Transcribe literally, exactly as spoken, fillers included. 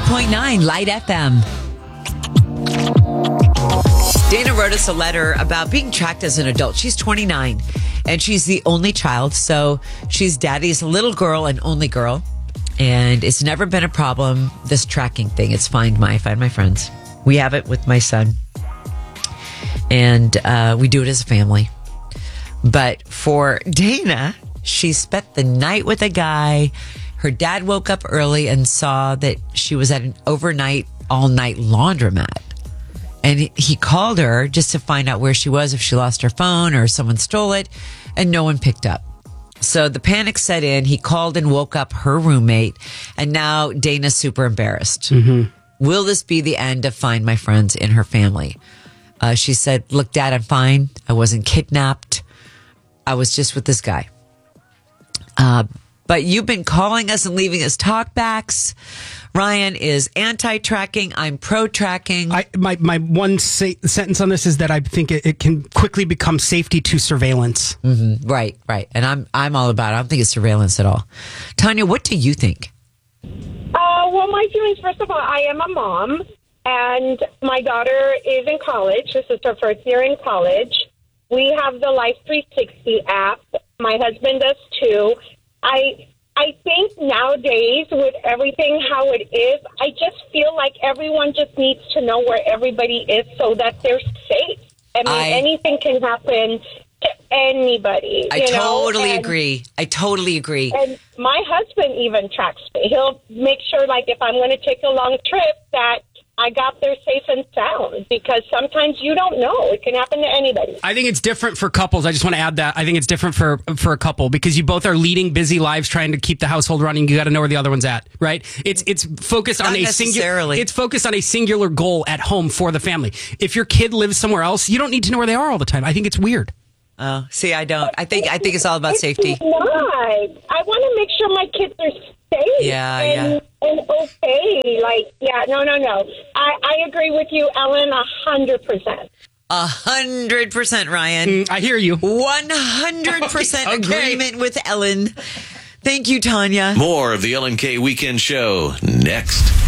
point nine Light F M. Dana wrote us a letter about being tracked as an adult. She's twenty-nine and she's the only child. So she's daddy's little girl and only girl. And it's never been a problem, this tracking thing. It's Find My, Find My Friends. We have it with my son. And uh, we do it as a family. But for Dana, she spent the night with a guy. Her dad woke up early and saw that she was at an overnight, all-night laundromat. And he called her just to find out where she was, if she lost her phone or someone stole it, and no one picked up. So the panic set in. He called and woke up her roommate, and now Dana's super embarrassed. Mm-hmm. Will this be the end of Find My Friends in her family? Uh, she said, look, Dad, I'm fine. I wasn't kidnapped. I was just with this guy. Uh, but you've been calling us and leaving us talkbacks. Ryan is anti-tracking. I'm pro-tracking. I, my my one sa- sentence on this is that I think it, it can quickly become safety to surveillance. Mm-hmm. Right, right. And I'm I'm all about it. I don't think it's surveillance at all. Tanya, what do you think? Uh, well, my feelings, first of all, I am a mom, and my daughter is in college. This is her first year in college. We have the Life three sixty app. My husband does too. I... I think nowadays, with everything how it is, I just feel like everyone just needs to know where everybody is so that they're safe. I mean, I, anything can happen to anybody. I you totally know? and, agree. I totally agree. And my husband even tracks me. He'll make sure, like, if I'm going to take a long trip, that I got there safe and sound, because sometimes you don't know. It can happen to anybody. I think it's different for couples. I just want to add that. I think it's different for for a couple because you both are leading busy lives trying to keep the household running. You got to know where the other one's at, right? It's it's focused Not on a singular it's focused on a singular goal at home for the family. If your kid lives somewhere else, you don't need to know where they are all the time. I think it's weird. Oh, see, I don't. I think I think it's all about safety. It's not. I want to make sure my kids are safe. Yeah, and, yeah. and okay. Like, yeah, no, no, no. I, I agree with you, Ellen, a hundred percent. A hundred percent, Ryan. Mm, I hear you. One hundred percent Okay. agreement with Ellen. Thank you, Tanya. More of the Ellen K Weekend Show next.